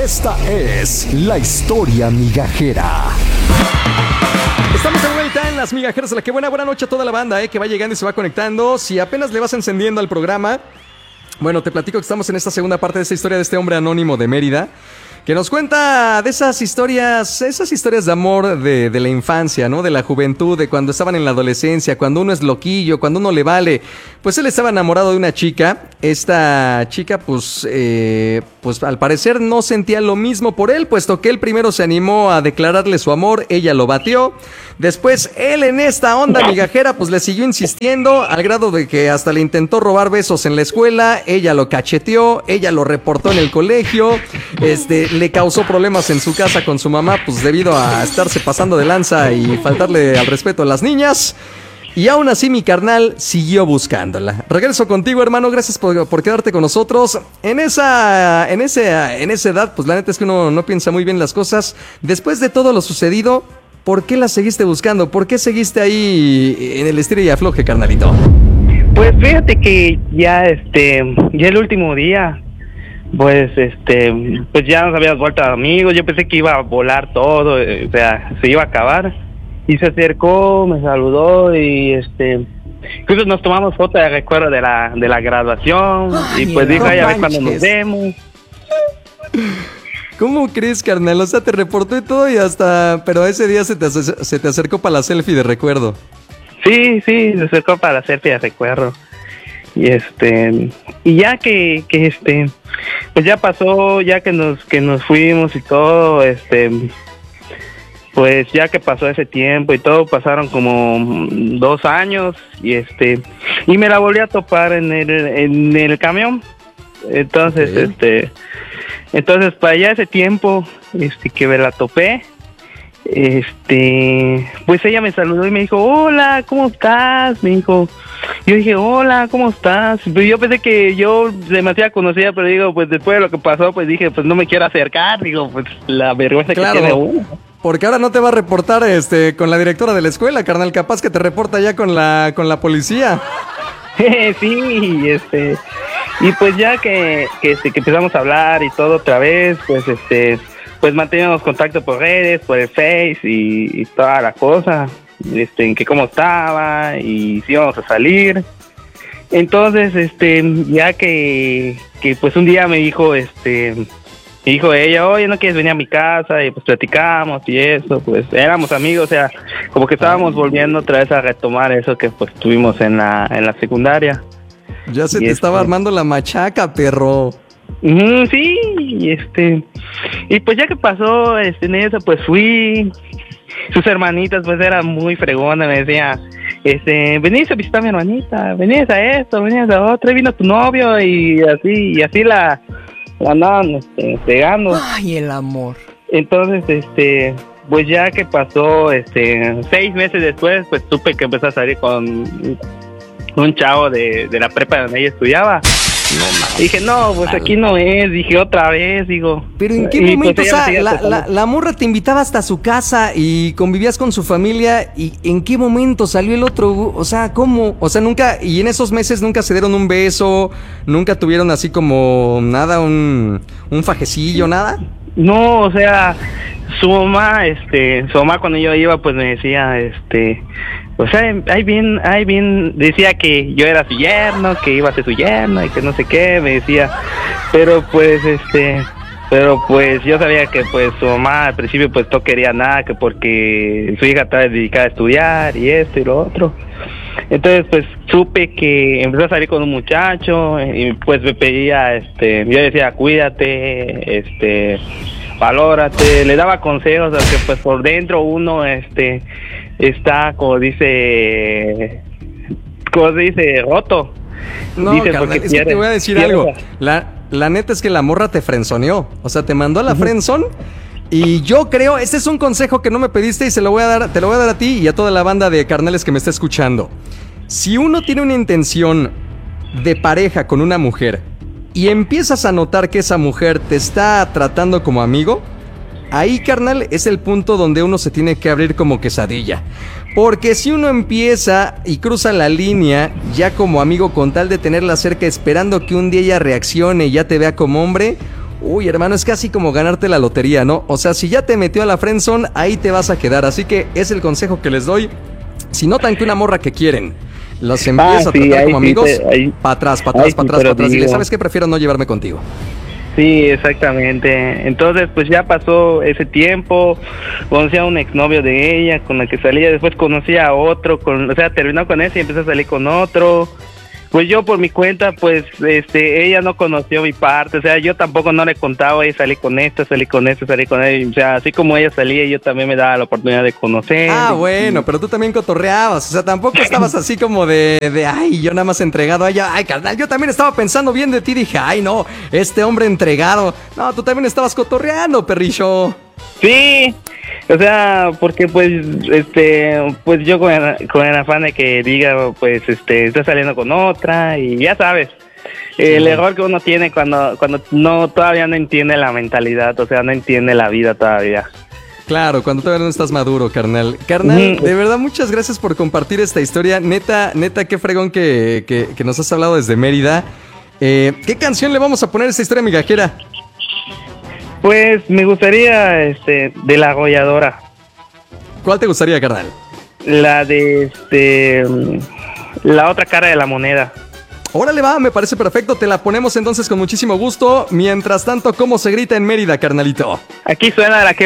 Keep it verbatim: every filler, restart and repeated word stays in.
Esta es la historia migajera. Estamos de vuelta en Las Migajeras de la que buena, buena noche a toda la banda eh, que va llegando y se va conectando. Si apenas le vas encendiendo al programa, bueno, te platico que estamos en esta segunda parte de esta historia de este hombre anónimo de Mérida, que nos cuenta de esas historias, esas historias de amor de, de la infancia, ¿no? De la juventud, de cuando estaban en la adolescencia, cuando uno es loquillo, cuando uno le vale. Pues él estaba enamorado de una chica. Esta chica, pues, eh, pues al parecer no sentía lo mismo por él, puesto que él primero se animó a declararle su amor, ella lo batió. Después, él en esta onda migajera, pues le siguió insistiendo, al grado de que hasta le intentó robar besos en la escuela, ella lo cacheteó, ella lo reportó en el colegio, este... le causó problemas en su casa con su mamá, pues debido a estarse pasando de lanza y faltarle al respeto a las niñas. Y aún así mi carnal siguió buscándola. Regreso contigo, hermano, gracias por, por quedarte con nosotros. En esa, en ese, en esa edad, pues la neta es que uno no piensa muy bien las cosas. Después de todo lo sucedido, ¿por qué la seguiste buscando? ¿Por qué seguiste ahí en el estilo y afloje, carnalito? Pues fíjate que ya este, ya el último día, pues este, pues ya nos habíamos vuelto amigos. Yo pensé que iba a volar todo, o sea, se iba a acabar. Y se acercó, me saludó y este, incluso nos tomamos foto de recuerdo de la de la graduación. Ay, y pues no dijo, ay, a ver cuando nos vemos. ¿Cómo crees, carnal? O sea, te reportó y todo y hasta, pero ese día se te, se te acercó para la selfie de recuerdo. Sí, sí, se acercó para la selfie de recuerdo. Y este, y ya que, que este, pues ya pasó, ya que nos, que nos fuimos y todo, este, pues ya que pasó ese tiempo y todo, pasaron como dos años y este, y me la volví a topar en el, en el camión. Entonces, okay. este, entonces para allá ese tiempo, este, que me la topé, este, pues ella me saludó y me dijo, hola, ¿cómo estás? Me dijo, yo dije, hola, ¿cómo estás? Pues yo pensé que yo demasiado conocida, pero digo, pues después de lo que pasó, pues dije, pues no me quiero acercar, digo, pues la vergüenza claro, que tiene uno. Porque ahora no te va a reportar este con la directora de la escuela, carnal, capaz que te reporta ya con la con la policía. Sí, este, y pues ya que, que, este, que empezamos a hablar y todo otra vez, pues este, pues manteníamos contacto por redes, por el Face y, y toda la cosa, este, en que cómo estaba y si íbamos a salir. Entonces, este, ya que, que pues un día me dijo, este, me dijo ella, oye, ¿no quieres venir a mi casa? Y pues platicamos y eso, pues éramos amigos, o sea, como que estábamos volviendo otra vez a retomar eso que pues tuvimos en la, en la secundaria. Ya se y te este... estaba armando la machaca, perro. Mm, sí, y este, y pues ya que pasó este, en eso, pues fui, sus hermanitas pues eran muy fregonas, me decía, este, venís a visitar a mi hermanita, venís a esto, venís a otro, y vino tu novio, y así, y así la, la andaban este, pegando. Ay, el amor. Entonces, este, pues ya que pasó, este, seis meses después, pues supe que empezó a salir con un chavo de, de la prepa donde ella estudiaba. No, no. Dije, no, pues aquí no es, dije otra vez, digo. Pero ¿en qué y momento, pues o sea, la, la, la morra te invitaba hasta su casa y convivías con su familia y en qué momento salió el otro? O sea, ¿cómo? O sea, nunca, y en esos meses nunca se dieron un beso, nunca tuvieron así como nada, un, un fajecillo, nada. No, o sea, su mamá, este, su mamá cuando yo iba, pues me decía, este, o sea, ahí bien, ahí bien, decía que yo era su yerno, que iba a ser su yerno y que no sé qué, me decía, pero pues, este, pero pues yo sabía que pues su mamá al principio pues no quería nada, que porque su hija estaba dedicada a estudiar y esto y lo otro. Entonces pues supe que empezó a salir con un muchacho y pues me pedía, este, yo decía cuídate, este, valórate, le daba consejos, que pues por dentro uno este está como dice, como se dice, roto. No, dice, carnal, es quiere, que te voy a decir quiere, algo, la, la neta es que la morra te frenzoneó, o sea, te mandó a la frenzón. Y yo creo, este es un consejo que no me pediste y se lo voy a dar, te lo voy a dar a ti y a toda la banda de carnales que me está escuchando. Si uno tiene una intención de pareja con una mujer y empiezas a notar que esa mujer te está tratando como amigo, ahí, carnal, es el punto donde uno se tiene que abrir como quesadilla. Porque si uno empieza y cruza la línea ya como amigo con tal de tenerla cerca esperando que un día ella reaccione y ya te vea como hombre, Uy, hermano, es casi como ganarte la lotería, ¿no? O sea, si ya te metió a la friendzone, ahí te vas a quedar. Así que es el consejo que les doy. Si notan que una morra que quieren los empieza Ah, a sí, tratar ahí como sí amigos, te- ahí- para atrás, para ahí atrás, para sí atrás, te lo para atrás. Dile, digo. ¿sabes qué? Prefiero no llevarme contigo. Sí, exactamente. Entonces, pues ya pasó ese tiempo, conocí a un exnovio de ella con la que salía, después conocí a otro, con, o sea, terminó con ese y empezó a salir con otro. Pues yo por mi cuenta, pues, este, ella no conoció mi parte, o sea, yo tampoco no le contaba, oye, salí con esta, salí con esta, salí con ella, o sea, así como ella salía, yo también me daba la oportunidad de conocer. Ah, bueno, pero tú también cotorreabas. O sea, tampoco estabas así como de, de ay, yo nada más entregado a ella. Ay, carnal, yo también estaba pensando bien de ti. Dije, ay, no, este hombre entregado. No, tú también estabas cotorreando, perrillo. Sí, o sea, porque pues, este, pues yo con el, con el afán de que diga, pues, este, está saliendo con otra y ya sabes, el error que uno tiene cuando, cuando no, todavía no entiende la mentalidad, o sea, no entiende la vida todavía. Claro, cuando todavía no estás maduro, carnal. Carnal, Ujú. de verdad, muchas gracias por compartir esta historia. Neta, neta, qué fregón que, que, que nos has hablado desde Mérida. Eh, ¿Qué canción le vamos a poner a esta historia migajera? Pues me gustaría, este, de La Arrolladora, ¿Cuál te gustaría, carnal? la de, este, la otra cara de la moneda. Órale, va, me parece perfecto. Te la ponemos entonces con muchísimo gusto. Mientras tanto, ¿cómo se grita en Mérida, carnalito? Aquí suena la que